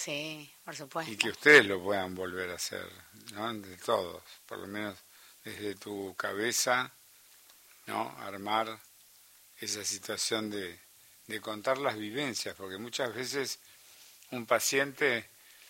Sí, por supuesto. Y que ustedes lo puedan volver a hacer, ¿no? De todos, por lo menos desde tu cabeza, ¿no? Armar esa situación de contar las vivencias, porque muchas veces un paciente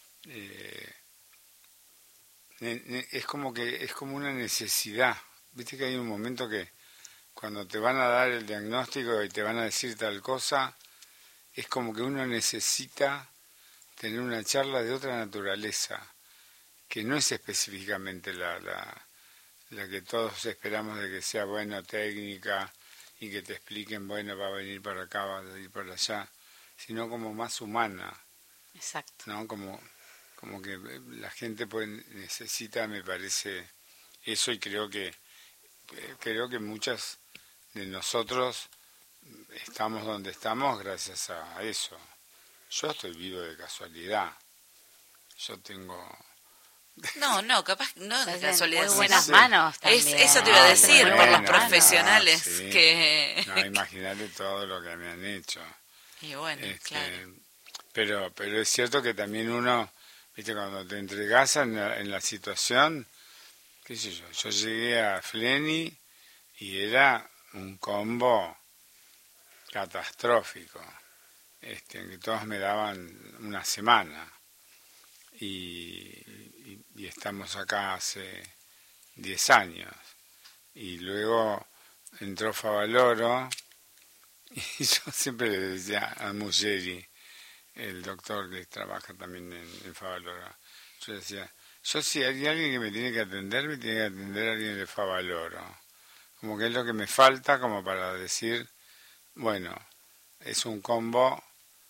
es como una necesidad. Viste que hay un momento que cuando te van a dar el diagnóstico y te van a decir tal cosa, es como que uno necesita tener una charla de otra naturaleza, que no es específicamente la que todos esperamos de que sea buena, técnica, y que te expliquen, bueno, va a venir para acá, va a ir para allá, sino como más humana. Exacto. ¿No? Como que la gente necesita, me parece, eso, y creo que muchas de nosotros estamos donde estamos gracias a eso. Yo estoy vivo de casualidad. Yo tengo... No, capaz no de casualidad. Muy buenas manos también. Eso te iba a decir, bueno, por los profesionales sí. que... No, imagínate todo lo que me han hecho. Y bueno, claro. Pero es cierto que también uno, viste, cuando te entregas en la situación, qué sé yo llegué a Fleni y era un combo catastrófico, que todos me daban una semana, y estamos acá hace 10 años, y luego entró Favaloro, y yo siempre le decía a Muggeri, el doctor que trabaja también en Favaloro, yo decía, si hay alguien que me tiene que atender a alguien de Favaloro, como que es lo que me falta como para decir, bueno, es un combo,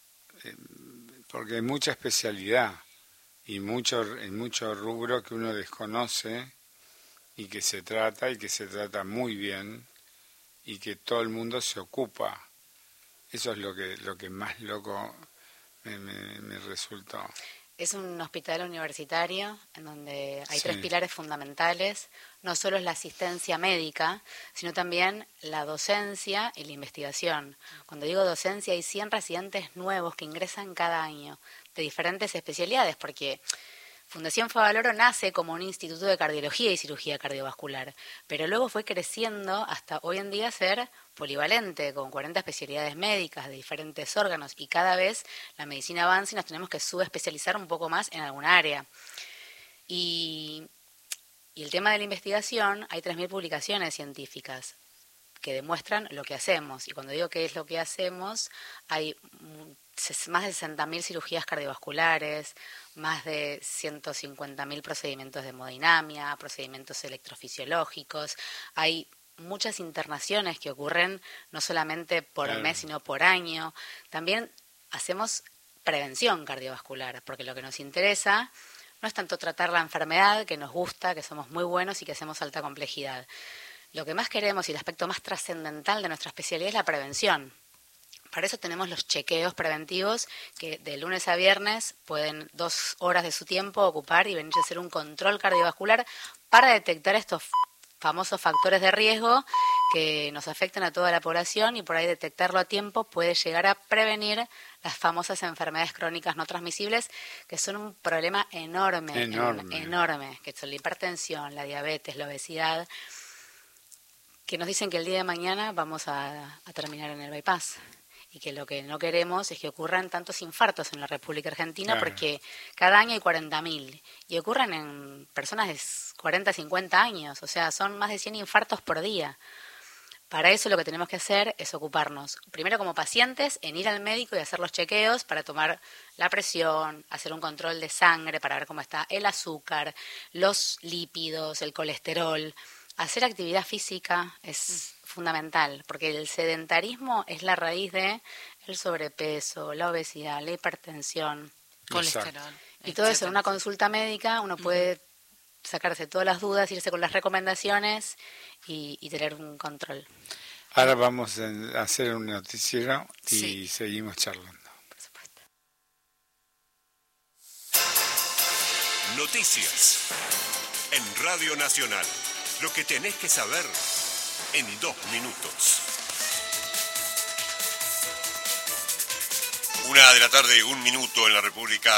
porque hay mucha especialidad y mucho rubro que uno desconoce y que se trata muy bien y que todo el mundo se ocupa. Eso es lo que más loco me resultó. Es un hospital universitario en donde hay Sí. 3 pilares fundamentales. No solo es la asistencia médica, sino también la docencia y la investigación. Cuando digo docencia, hay 100 residentes nuevos que ingresan cada año de diferentes especialidades, porque Fundación Favaloro nace como un instituto de cardiología y cirugía cardiovascular, pero luego fue creciendo hasta hoy en día ser polivalente, con 40 especialidades médicas de diferentes órganos, y cada vez la medicina avanza y nos tenemos que subespecializar un poco más en alguna área. Y el tema de la investigación, hay 3.000 publicaciones científicas que demuestran lo que hacemos. Y cuando digo qué es lo que hacemos, hay más de 60.000 cirugías cardiovasculares, más de 150.000 procedimientos de hemodinamia, procedimientos electrofisiológicos. Hay muchas internaciones que ocurren no solamente por mes, sino por año. También hacemos prevención cardiovascular, porque lo que nos interesa no es tanto tratar la enfermedad, que nos gusta, que somos muy buenos y que hacemos alta complejidad. Lo que más queremos y el aspecto más trascendental de nuestra especialidad es la prevención. Para eso tenemos los chequeos preventivos que de lunes a viernes pueden 2 horas de su tiempo ocupar y venir a hacer un control cardiovascular para detectar estos famosos factores de riesgo que nos afectan a toda la población, y por ahí detectarlo a tiempo puede llegar a prevenir las famosas enfermedades crónicas no transmisibles, que son un problema enorme, que son la hipertensión, la diabetes, la obesidad, que nos dicen que el día de mañana vamos a terminar en el bypass, y que lo que no queremos es que ocurran tantos infartos en la República Argentina, porque cada año hay 40.000 y ocurren en personas de 40, 50 años, o sea, son más de 100 infartos por día. Para eso lo que tenemos que hacer es ocuparnos, primero como pacientes, en ir al médico y hacer los chequeos para tomar la presión, hacer un control de sangre para ver cómo está el azúcar, los lípidos, el colesterol. Hacer actividad física es fundamental, porque el sedentarismo es la raíz de el sobrepeso, la obesidad, la hipertensión, colesterol. Y todo eso en una consulta médica uno puede sacarse todas las dudas, irse con las recomendaciones y tener un control. Ahora vamos a hacer un noticiero y seguimos charlando. Por supuesto. Noticias en Radio Nacional. Lo que tenés que saber en 2 minutos. 1:01 p.m. en la República